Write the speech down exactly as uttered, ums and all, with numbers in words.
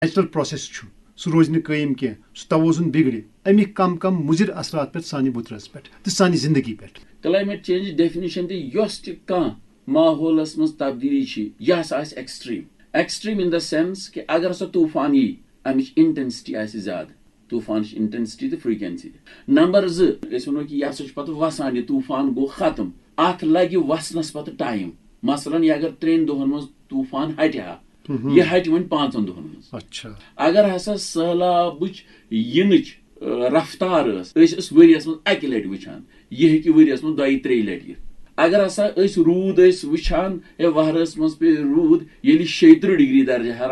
Natural process सह रोज नयम कह सह तवजुन बिगड़ अमिक कम कम मुजिर असरात पे सानि बुतरस पे तो सानि जिंदगी पे। क्लाइमेट चेंज डेफिनेशन तह माहौलस मज तब्दीली यह extreme extreme in the sense कि अगर सो तूफान यी अमिच इंटेंसिटी ज्यादा तूफान इंटेंसिटी तो फ्रीक्वेंसी। नंबर जो कि यह पे वसान यह तूफान गो खत्म अत लगे वसनस पे टाइम मसलन यह अगर त्रेन दोहन मज तूफान हटि हा यह हट वन पांचन दोहन मज। अच्छा अगर हसा सैलाबच यिनच रफ्तार वरियस मज अकि लटि वुचान यह हेकि वरियस मज दयि त्रेयि लटि। अगर हसा रूद वुचान वहरस मज पे रूद ये शेत्र डिग्री दर्जा